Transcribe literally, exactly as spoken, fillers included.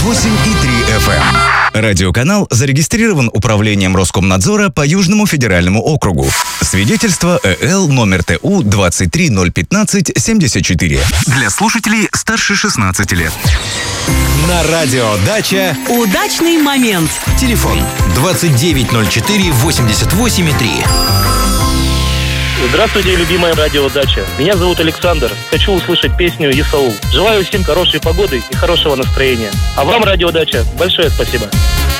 восемь и три эф эм. Радиоканал зарегистрирован Управлением Роскомнадзора по Южному федеральному округу. Свидетельство Э Л номер Т У двадцать три ноль пятнадцать семьдесят четыре. Для слушателей старше шестнадцати лет. На радио «Дача» удачный момент. Телефон двадцать девять ноль четыре восемьдесят восемь и три. Здравствуйте, любимая радио «Дача». Меня зовут Александр. Хочу услышать песню «Исаул». Желаю всем хорошей погоды и хорошего настроения. А вам, радио «Дача», большое спасибо.